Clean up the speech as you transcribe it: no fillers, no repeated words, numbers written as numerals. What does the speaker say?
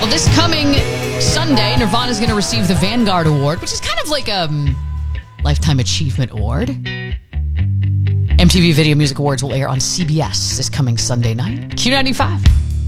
Well, this coming Sunday, Nirvana is going to receive the Vanguard Award, which is kind of like a Lifetime Achievement Award. MTV Video Music Awards will air on CBS this coming Sunday night. Q95.